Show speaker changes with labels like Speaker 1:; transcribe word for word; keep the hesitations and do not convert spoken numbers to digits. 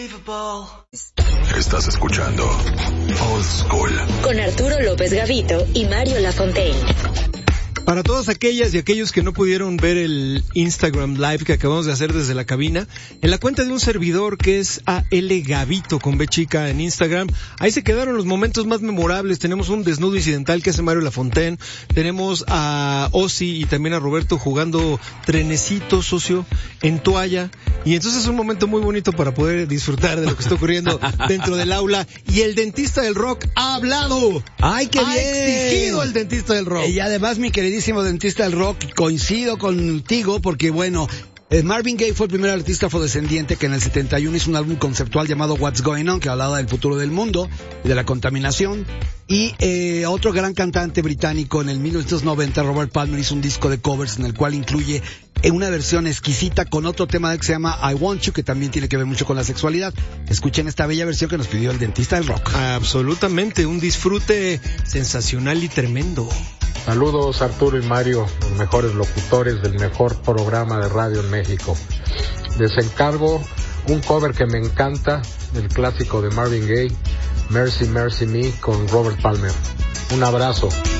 Speaker 1: Estás escuchando Old School
Speaker 2: con Arturo López Gavito y Mario Lafontaine.
Speaker 3: Para todas aquellas y aquellos que no pudieron ver el Instagram Live que acabamos de hacer desde la cabina, en la cuenta de un servidor que es A L Gavito con B chica en Instagram, ahí se quedaron los momentos más memorables. Tenemos un desnudo incidental que hace Mario Lafontaine, tenemos a Ozzy y también a Roberto jugando trenecito, socio, en toalla, y entonces es un momento muy bonito para poder disfrutar de lo que está ocurriendo dentro del aula. Y el dentista del rock ha hablado.
Speaker 4: ¡Ay, qué
Speaker 3: ha
Speaker 4: bien!
Speaker 3: exigido el dentista del rock.
Speaker 4: Y además, mi queridísimo dentista del rock, coincido contigo porque, bueno, eh, Marvin Gaye fue el primer artista afrodescendiente que en el setenta y uno hizo un álbum conceptual llamado What's Going On, que hablaba del futuro del mundo y de la contaminación. Y eh, otro gran cantante británico en el mil novecientos noventa, Robert Palmer, hizo un disco de covers en el cual incluye una versión exquisita con otro tema que se llama I Want You, que también tiene que ver mucho con la sexualidad. Escuchen esta bella versión que nos pidió el dentista del rock.
Speaker 3: Absolutamente, un disfrute sensacional y tremendo.
Speaker 5: Saludos, Arturo y Mario, los mejores locutores del mejor programa de radio en México. Les encargo un cover que me encanta del clásico de Marvin Gaye, Mercy Mercy Me, con Robert Palmer. Un abrazo.